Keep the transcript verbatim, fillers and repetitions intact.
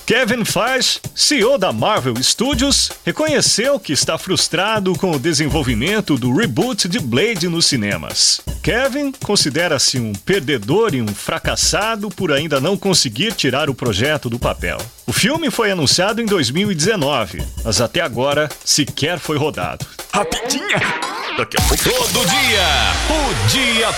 Kevin Feige, C E O da Marvel Studios, reconheceu que está frustrado com o desenvolvimento do reboot de Blade nos cinemas. Kevin considera-se um perdedor e um fracassado por ainda não conseguir tirar o projeto do papel. O filme foi anunciado em dois mil e dezenove, mas até agora sequer foi rodado. Rapidinha! Daqui a pouco. Todo dia, o dia